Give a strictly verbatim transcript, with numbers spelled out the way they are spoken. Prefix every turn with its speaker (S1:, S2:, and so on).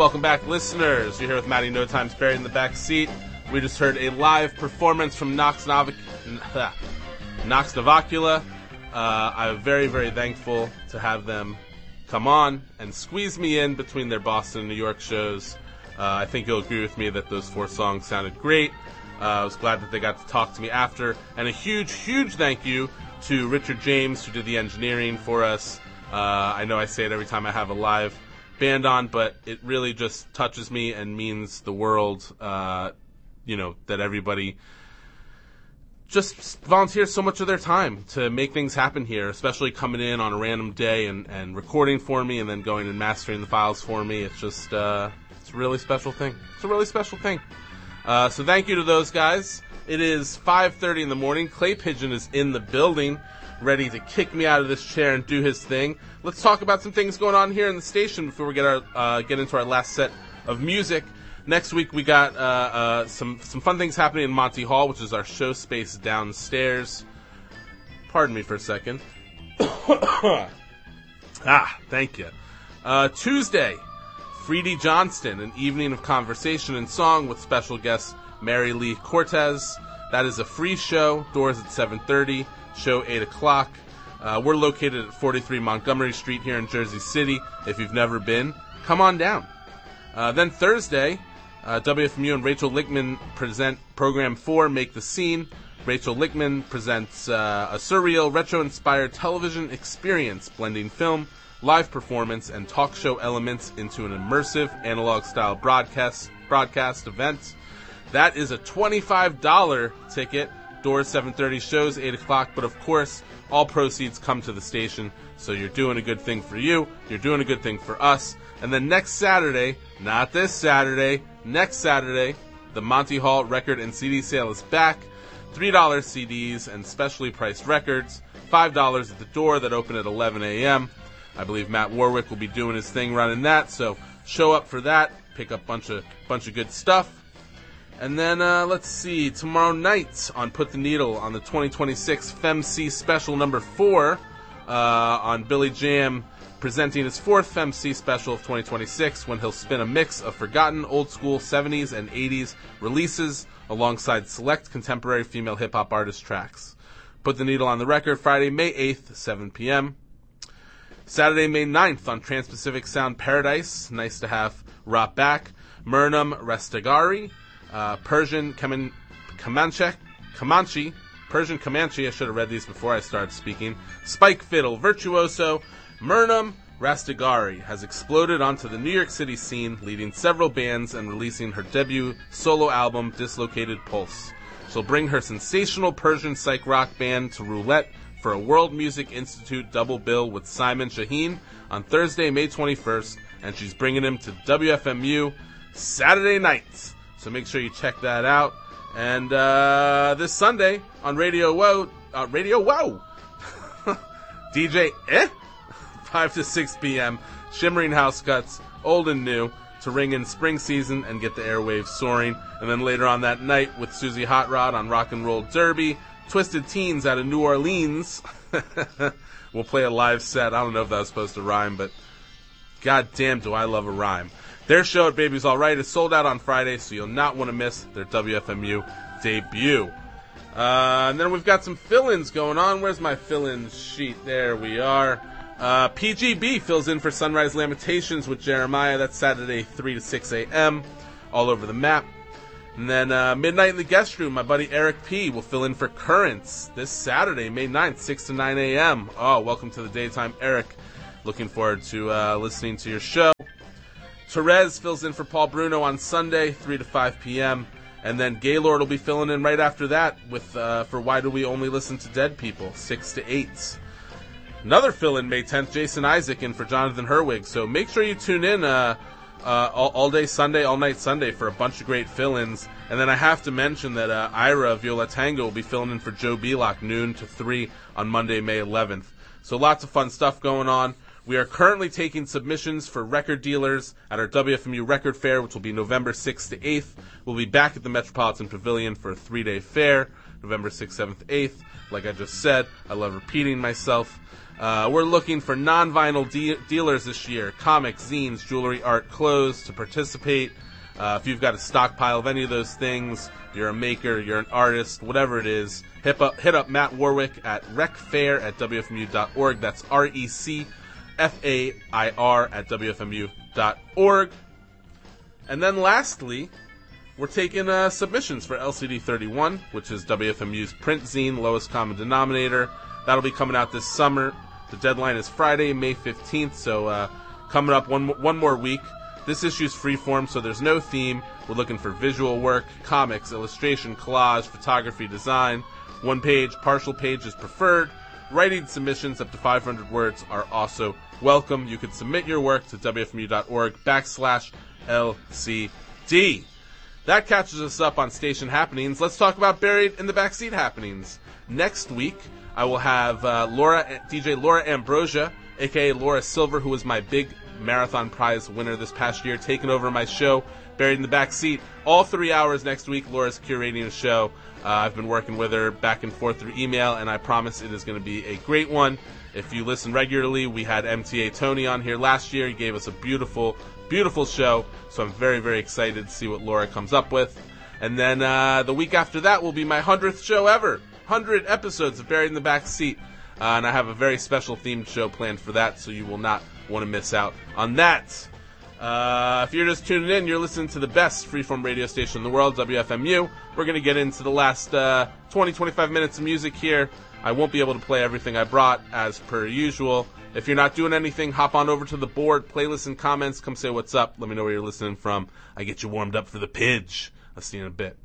S1: Welcome back, listeners. You're here with Matty No Time's Buried in the Back Seat. We just heard a live performance from Nox, Novic- Nox Novacula. Uh, I'm very, very thankful to have them come on and squeeze me in between their Boston and New York shows. Uh, I think you'll agree with me that those four songs sounded great. Uh, I was glad that they got to talk to me after. And a huge, huge thank you to Richard James, who did the engineering for us. Uh, I know I say it every time I have a live band on, but it really just touches me and means the world, uh, you know, that everybody just volunteers so much of their time to make things happen here, especially coming in on a random day and, and recording for me and then going and mastering the files for me. It's just, uh, it's a really special thing. It's a really special thing. Uh, so thank you to those guys. It is five thirty in the morning. Clay Pigeon is in the building, ready to kick me out of this chair and do his thing. Let's talk about some things going on here in the station before we get our uh, get into our last set of music. Next week we got uh, uh, some some fun things happening in Monty Hall, which is our show space downstairs. Pardon me for a second. ah, thank you. Uh, Tuesday, Freedy Johnston, an evening of conversation and song with special guest Mary Lee Cortez. That is a free show. Doors at seven thirty. Show eight o'clock. Uh, we're located at forty-three Montgomery Street here in Jersey City. If you've never been, come on down. Uh, then Thursday, uh, W F M U and Rachel Lichtman present Program four, Make the Scene. Rachel Lichtman presents uh, a surreal, retro-inspired television experience, blending film, live performance, and talk show elements into an immersive, analog-style broadcast broadcast event. That is a twenty-five dollars ticket. Doors seven thirty, shows eight o'clock, but of course, all proceeds come to the station, so you're doing a good thing for you, you're doing a good thing for us. And then next Saturday, not this Saturday, next Saturday, the Monty Hall record and C D sale is back. three dollars C Ds and specially priced records, five dollars at the door that open at eleven a.m. I believe Matt Warwick will be doing his thing running that, so show up for that, pick up a bunch of, bunch of good stuff. And then, uh, let's see, tomorrow night on Put the Needle on the twenty twenty-six FemC Special number four, uh, on Billy Jam presenting his fourth FemC Special of twenty twenty-six, when he'll spin a mix of forgotten old school seventies and eighties releases alongside select contemporary female hip-hop artist tracks. Put the Needle on the record Friday, May eighth, seven p.m. Saturday, May ninth on Trans-Pacific Sound Paradise. Nice to have Rob back. Murnum Rastagari. Uh, Persian Kaman- Comanche, Comanche, Persian Comanche, I should have read these before I started speaking. Spike Fiddle, Virtuoso, Murnum Rastagari has exploded onto the New York City scene, leading several bands and releasing her debut solo album, Dislocated Pulse. She'll bring her sensational Persian psych rock band to Roulette for a World Music Institute double bill with Simon Shaheen on Thursday, May twenty-first, and she's bringing him to W F M U Saturday nights. So make sure you check that out. And uh, this Sunday on Radio Wow, uh, Radio Wow, D J Eh, five to six p.m., Shimmering House Cuts, old and new, to ring in spring season and get the airwaves soaring. And then later on that night with Susie Hot Rod on Rock and Roll Derby, Twisted Teens out of New Orleans. We'll play a live set. I don't know if that was supposed to rhyme, but goddamn do I love a rhyme. Their show at Baby's Alright is sold out on Friday, so you'll not want to miss their W F M U debut. Uh, and then we've got some fill-ins going on. Where's my fill-ins sheet? There we are. Uh, P G B fills in for Sunrise Lamentations with Jeremiah. That's Saturday, three to six a.m. all over the map. And then uh, Midnight in the Guest Room, my buddy Eric P. will fill in for Currents this Saturday, May ninth, six to nine a.m. Oh, welcome to the daytime, Eric. Looking forward to uh, listening to your show. Therese fills in for Paul Bruno on Sunday, three to five p.m. And then Gaylord will be filling in right after that with uh, for Why Do We Only Listen to Dead People, six to eight. Another fill-in May tenth, Jason Isaac in for Jonathan Herwig. So make sure you tune in uh, uh, all, all day Sunday, all night Sunday for a bunch of great fill-ins. And then I have to mention that uh, Ira Viola Tango will be filling in for Joe Belock, noon to three on Monday, May eleventh. So lots of fun stuff going on. We are currently taking submissions for record dealers at our W F M U Record Fair, which will be November sixth to eighth. We'll be back at the Metropolitan Pavilion for a three-day fair. November sixth, seventh, eighth. Like I just said, I love repeating myself. Uh, we're looking for non-vinyl de- dealers this year. Comics, zines, jewelry, art, clothes to participate. Uh, if you've got a stockpile of any of those things, you're a maker, you're an artist, whatever it is, hit up, hit up Matt Warwick at recfair at w f m u dot org. That's R E C F A I R at w f m u dot org. And then lastly, we're taking uh, submissions for L C D thirty-one, which is W F M U's print zine, lowest common denominator. That'll be coming out this summer. The deadline is Friday, May fifteenth, so uh, coming up one one more week. This issue's freeform, so there's no theme. We're looking for visual work, comics, illustration, collage, photography, design. One page, partial page is preferred. Writing submissions up to five hundred words are also welcome. You can submit your work to w f m u dot org backslash L C D. That catches us up on station happenings. Let's talk about Buried in the Backseat happenings. Next week, I will have uh, Laura, D J Laura Ambrosia, a k a. Laura Silver, who was my big marathon prize winner this past year, taking over my show, Buried in the Backseat. All three hours next week, Laura's curating a show. Uh, I've been working with her back and forth through email, and I promise it is going to be a great one. If you listen regularly, we had M T A Tony on here last year. He gave us a beautiful, beautiful show, so I'm very, very excited to see what Laura comes up with. And then uh, the week after that will be my hundredth show ever. one hundred episodes of Buried in the Backseat. Uh, and I have a very special themed show planned for that, so you will not want to miss out on that. Uh, if you're just tuning in, you're listening to the best freeform radio station in the world, W F M U. We're going to get into the last uh, twenty, twenty-five minutes of music here. I won't be able to play everything I brought, as per usual. If you're not doing anything, hop on over to the board, playlists and comments, come say what's up, let me know where you're listening from. I get you warmed up for the pidge. I'll see you in a bit.